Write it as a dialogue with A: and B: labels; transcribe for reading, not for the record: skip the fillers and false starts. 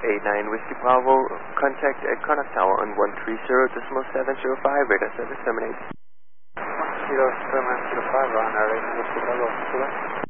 A: 89 Whiskey Bravo, contact at Connaught Tower on 130.705, radar service terminate.
B: 10705 on our Whiskey Bravo,